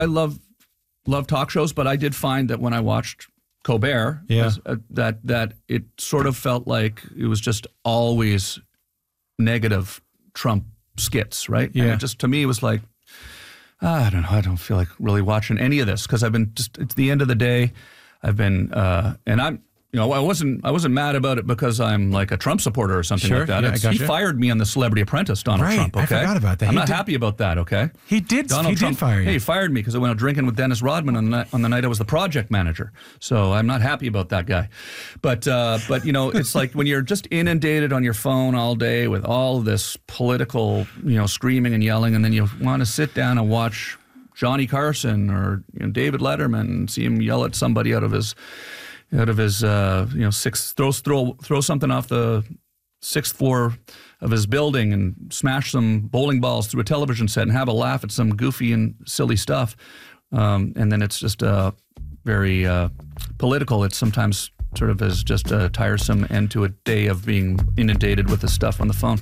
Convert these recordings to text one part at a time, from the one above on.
love talk shows, but I did find that when I watched Colbert, that it sort of felt like it was just always negative Trump skits, right? Yeah. And it just, to me, it was like, I don't know, I don't feel like really watching any of this because I've been just, it's the end of the day. I've been, and I'm, I wasn't mad about it because I'm like a Trump supporter or something like that. Yeah, He fired me on The Celebrity Apprentice, Donald Trump. Okay, I forgot about that. I'm not happy about that. Okay, he did fire you. Hey, he fired me because I went out drinking with Dennis Rodman on the night I was the project manager. So I'm not happy about that guy. But it's like when you're just inundated on your phone all day with all this political, screaming and yelling, and then you want to sit down and watch Johnny Carson or David Letterman and see him yell at somebody out of his sixth, throw something off the sixth floor of his building and smash some bowling balls through a television set and have a laugh at some goofy and silly stuff. And then it's just very political. It's sometimes sort of as just a tiresome end to a day of being inundated with the stuff on the phone.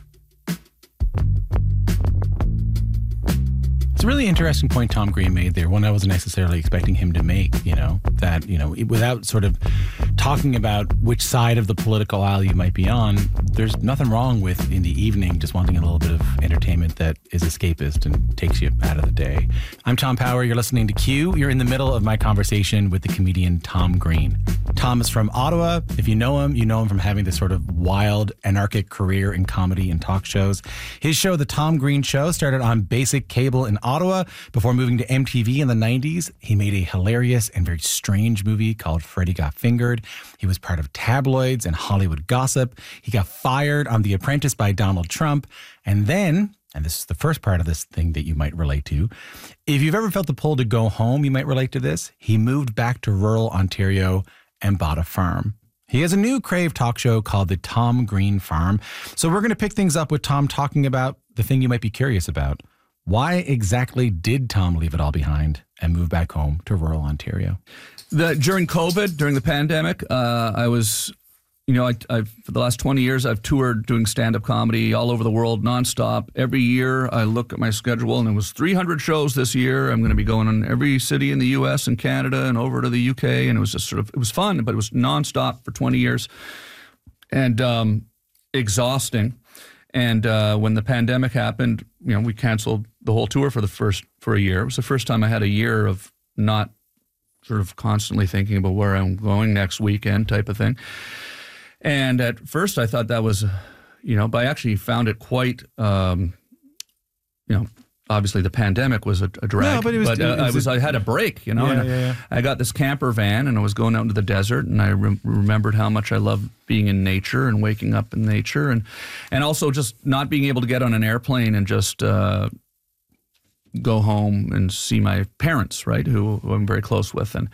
It's a really interesting point Tom Green made there, one I wasn't necessarily expecting him to make, that, without sort of talking about which side of the political aisle you might be on, there's nothing wrong with, in the evening, just wanting a little bit of entertainment that is escapist and takes you out of the day. I'm Tom Power. You're listening to Q. You're in the middle of my conversation with the comedian Tom Green. Tom is from Ottawa. If you know him from having this sort of wild, anarchic career in comedy and talk shows. His show, The Tom Green Show, started on basic cable in Ottawa before moving to MTV in the 90s. He made a hilarious and very strange movie called Freddy Got Fingered. He was part of tabloids and Hollywood gossip. He got fired on The Apprentice by Donald Trump. And then, and this is the first part of this thing that you might relate to, if you've ever felt the pull to go home, you might relate to this. He moved back to rural Ontario and bought a farm. He has a new Crave talk show called The Tom Green Farm. So we're going to pick things up with Tom talking about the thing you might be curious about. Why exactly did Tom leave it all behind and move back home to rural Ontario? During COVID, during the pandemic, I was, I've for the last 20 years, I've toured doing stand-up comedy all over the world nonstop. Every year I look at my schedule and it was 300 shows this year. I'm going to be going in every city in the U.S. and Canada and over to the UK. And it was just it was fun, but it was nonstop for 20 years and exhausting. And when the pandemic happened, we canceled the whole tour for a year. It was the first time I had a year of not sort of constantly thinking about where I'm going next weekend type of thing. And at first I thought that was, but I actually found it quite, obviously the pandemic was a drag, no, I had a break, I got this camper van and I was going out into the desert and I remembered how much I love being in nature and waking up in nature and also just not being able to get on an airplane and just go home and see my parents, right, who I'm very close with. And,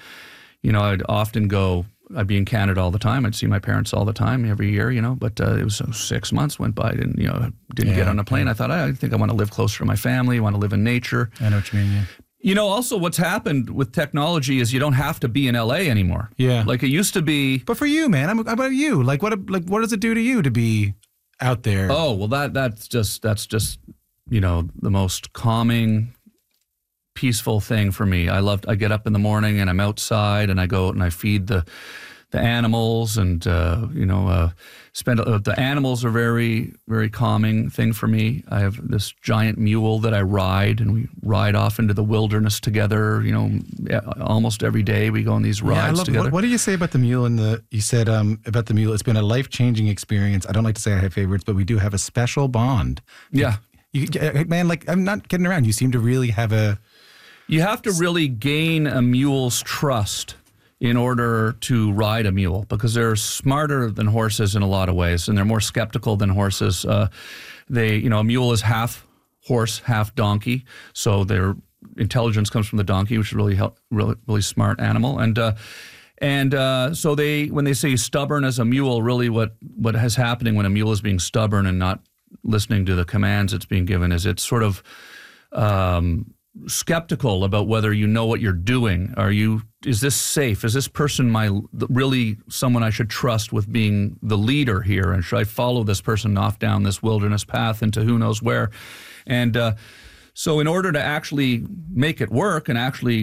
I'd be in Canada all the time. I'd see my parents all the time every year, but it was 6 months went by. I didn't get on a plane. I thought, I think I want to live closer to my family. I want to live in nature. I know what you mean, yeah. Also what's happened with technology is you don't have to be in LA anymore. Yeah. Like it used to be. But for you, man, how about you? What does it do to you to be out there? Oh, well, that's just the most calming, peaceful thing for me. I get up in the morning and I'm outside and I go out and I feed the animals and the animals are very, very calming thing for me. I have this giant mule that I ride and we ride off into the wilderness together. Almost every day we go on these rides together. What do you say about the mule? You said about the mule, it's been a life-changing experience. I don't like to say I have favorites, but we do have a special bond. Yeah. Man, I'm not kidding around. You seem to really have You have to really gain a mule's trust in order to ride a mule because they're smarter than horses in a lot of ways and they're more skeptical than horses. A mule is half horse, half donkey. So their intelligence comes from the donkey, which is really smart animal. So when they say stubborn as a mule, really what is happening when a mule is being stubborn and not listening to the commands it's being given is it's sort of skeptical about whether you know what you're doing. Is this safe? Is this person really someone I should trust with being the leader here? And should I follow this person off down this wilderness path into who knows where? And so in order to actually make it work and actually